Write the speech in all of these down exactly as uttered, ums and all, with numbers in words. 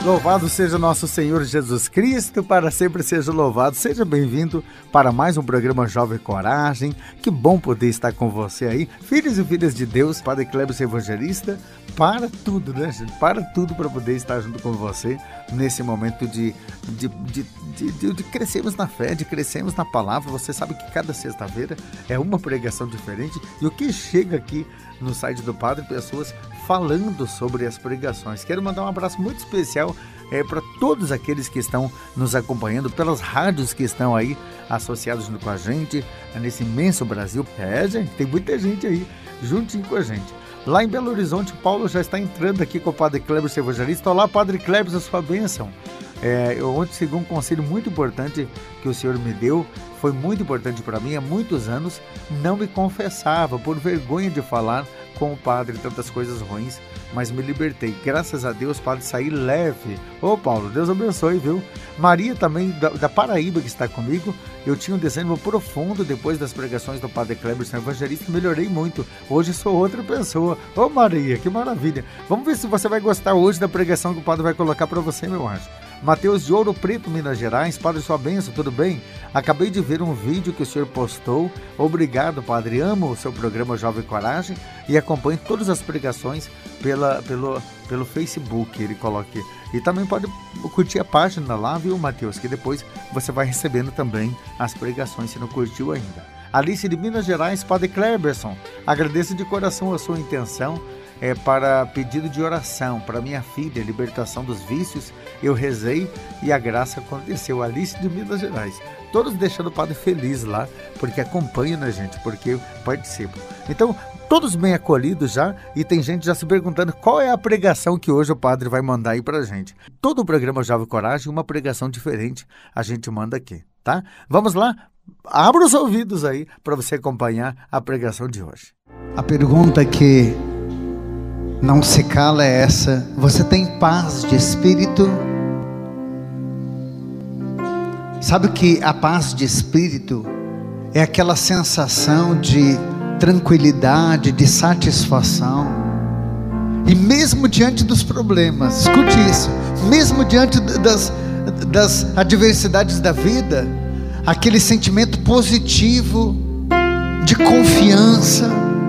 Louvado seja nosso Senhor Jesus Cristo, para sempre seja louvado. Seja bem-vindo para mais um programa Jovem Coragem. Que bom poder estar com você aí, filhos e filhas de Deus. Padre Cleberson Evangelista, para tudo, né, gente? Para tudo para poder estar junto com você nesse momento de, de, de, de, de, de crescermos na fé, de crescermos na palavra. Você sabe que cada sexta-feira é uma pregação diferente e o que chega aqui no site do Padre, pessoas falando sobre as pregações. Quero mandar um abraço muito especial é, para todos aqueles que estão nos acompanhando, pelas rádios que estão aí associados junto com a gente, nesse imenso Brasil. É, gente, tem muita gente aí juntinho com a gente. Lá em Belo Horizonte, o Paulo já está entrando aqui com o Padre Cleberson Evangelista. Olá, Padre Cleberson, sua bênção. É, eu ontem segui um conselho muito importante que o Senhor me deu, foi muito importante para mim. Há muitos anos não me confessava, por vergonha de falar com o padre tantas coisas ruins, mas me libertei. Graças a Deus, Padre, saí leve. Ô Paulo, Deus abençoe, viu? Maria também, da, da Paraíba, que está comigo. Eu tinha um desânimo profundo depois das pregações do Padre Cleberson Evangelista, melhorei muito. Hoje sou outra pessoa. Ô Maria, que maravilha. Vamos ver se você vai gostar hoje da pregação que o Padre vai colocar para você, meu anjo. Mateus de Ouro Preto, Minas Gerais. Padre, sua bênção, tudo bem? Acabei de ver um vídeo que o senhor postou. Obrigado, Padre. Amo o seu programa Jovem Coragem e acompanho todas as pregações pela, pelo, pelo Facebook, ele coloca aqui. E também pode curtir a página lá, viu, Mateus? Que depois você vai recebendo também as pregações, se não curtiu ainda. Alice de Minas Gerais, Padre Cleberson. Agradeço de coração a sua intenção. É para pedido de oração para minha filha, libertação dos vícios. Eu rezei e a graça aconteceu. Alice de Minas Gerais. Todos deixando o Padre feliz lá, porque acompanham, né, gente? Porque participam. Então, todos bem acolhidos já, e tem gente já se perguntando qual é a pregação que hoje o Padre vai mandar aí pra gente. Todo o programa Jovem Coragem, uma pregação diferente, a gente manda aqui, tá? Vamos lá? Abra os ouvidos aí para você acompanhar a pregação de hoje. A pergunta que não se cala é essa: você tem paz de espírito? Sabe que a paz de espírito é aquela sensação de tranquilidade, de satisfação. E mesmo diante dos problemas, escute isso, mesmo diante das, das adversidades da vida, aquele sentimento positivo, de confiança.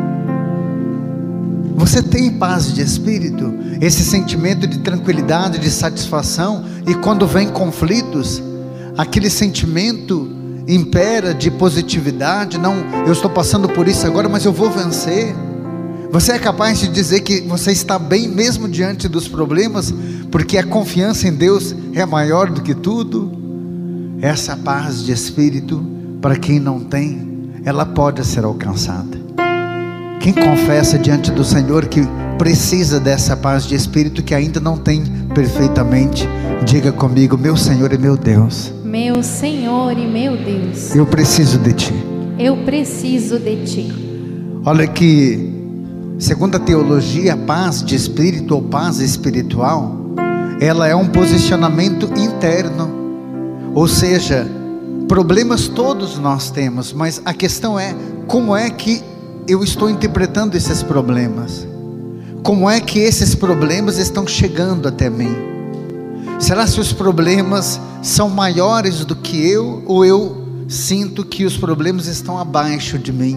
Você tem paz de espírito, esse sentimento de tranquilidade, de satisfação, e quando vem conflitos, aquele sentimento impera de positividade. Não, eu estou passando por isso agora, mas eu vou vencer. Você é capaz de dizer que você está bem mesmo diante dos problemas, porque a confiança em Deus é maior do que tudo. Essa paz de espírito, para quem não tem, ela pode ser alcançada. Quem confessa diante do Senhor que precisa dessa paz de espírito, que ainda não tem perfeitamente, diga comigo: meu Senhor e meu Deus, meu Senhor e meu Deus, eu preciso de Ti. Eu preciso de Ti. Olha que, segundo a teologia, a paz de espírito ou paz espiritual, ela é um posicionamento interno. Ou seja, problemas todos nós temos, mas a questão é como é que eu estou interpretando esses problemas. Como é que esses problemas estão chegando até mim? Será que os problemas são maiores do que eu, ou eu sinto que os problemas estão abaixo de mim?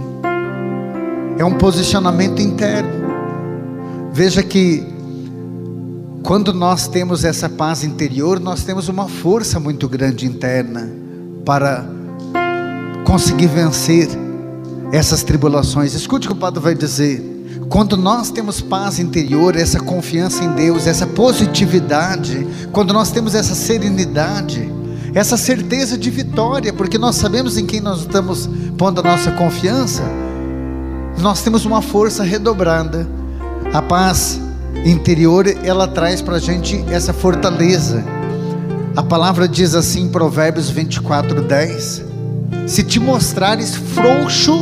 É um posicionamento interno. Veja que quando nós temos essa paz interior, nós temos uma força muito grande interna para conseguir vencer essas tribulações. Escute o que o Padre vai dizer. Quando nós temos paz interior, essa confiança em Deus, essa positividade, quando nós temos essa serenidade, essa certeza de vitória, porque nós sabemos em quem nós estamos pondo a nossa confiança, nós temos uma força redobrada. A paz interior, ela traz para a gente essa fortaleza. A palavra diz assim em Provérbios vinte e quatro, dez: se te mostrares frouxo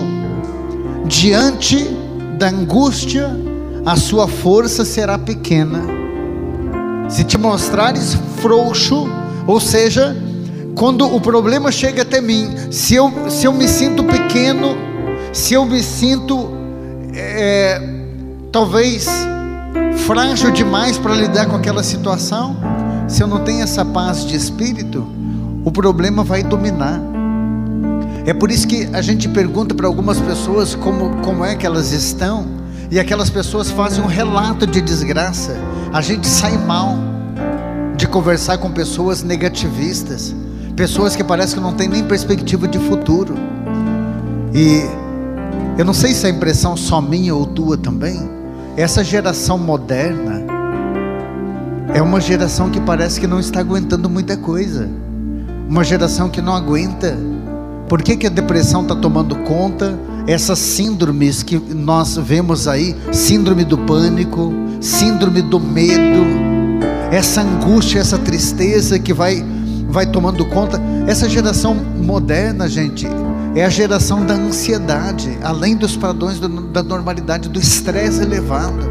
diante da angústia, a sua força será pequena. Se te mostrares frouxo, ou seja, quando o problema chega até mim, se eu, se eu me sinto pequeno, se eu me sinto é, talvez frágil demais para lidar com aquela situação, se eu não tenho essa paz de espírito, o problema vai dominar. É por isso que a gente pergunta para algumas pessoas como, como é que elas estão, e aquelas pessoas fazem um relato de desgraça. A gente sai mal de conversar com pessoas negativistas, pessoas que parece que não tem nem perspectiva de futuro. E eu não sei se é impressão só minha ou tua também, essa geração moderna é uma geração que parece que não está aguentando muita coisa, uma geração que não aguenta. Por que que a depressão está tomando conta? Essas síndromes que nós vemos aí, síndrome do pânico, síndrome do medo, essa angústia, essa tristeza que vai, vai tomando conta. Essa geração moderna, gente, é a geração da ansiedade, além dos padrões do, da normalidade, do estresse elevado.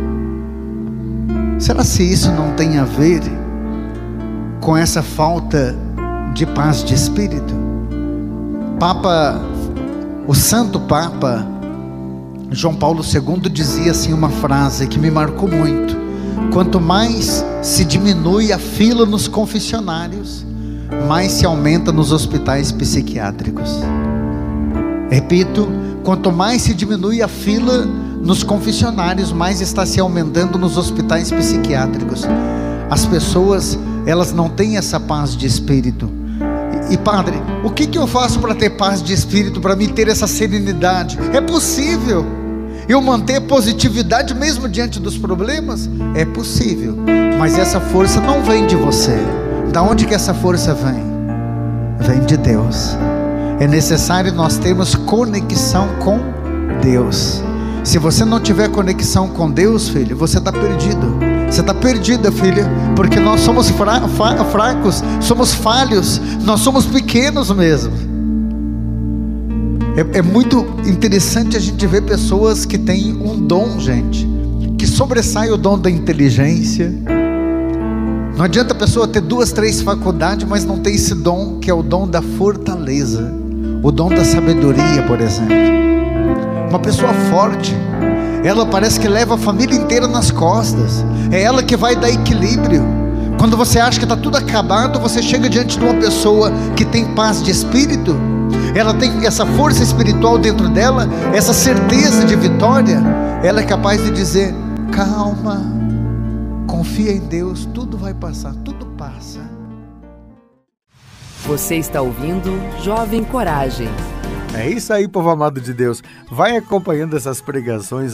Será se isso não tem a ver com essa falta de paz de espírito? Papa, o Santo Papa João Paulo segundo dizia assim uma frase que me marcou muito: quanto mais se diminui a fila nos confessionários, mais se aumenta nos hospitais psiquiátricos. Repito, quanto mais se diminui a fila nos confessionários, mais está se aumentando nos hospitais psiquiátricos. As pessoas, elas não têm essa paz de espírito. E padre, o que que eu faço para ter paz de espírito, para me ter essa serenidade? É possível eu manter positividade mesmo diante dos problemas? É possível, mas essa força não vem de você. Da onde que essa força vem? Vem de Deus. É necessário nós termos conexão com Deus. Se você não tiver conexão com Deus, filho, você está perdido. Você está perdida, filha, porque nós somos fra fracos, somos falhos, nós somos pequenos mesmo. É, é muito interessante a gente ver pessoas que têm um dom, gente, que sobressai o dom da inteligência. Não adianta a pessoa ter duas, três faculdades, mas não ter esse dom, que é o dom da fortaleza, o dom da sabedoria, por exemplo. Uma pessoa forte, ela parece que leva a família inteira nas costas. É ela que vai dar equilíbrio. Quando você acha que está tudo acabado, você chega diante de uma pessoa que tem paz de espírito. Ela tem essa força espiritual dentro dela, essa certeza de vitória. Ela é capaz de dizer: calma, confia em Deus, tudo vai passar, tudo passa. Você está ouvindo Jovem Coragem. É isso aí, povo amado de Deus. Vai acompanhando essas pregações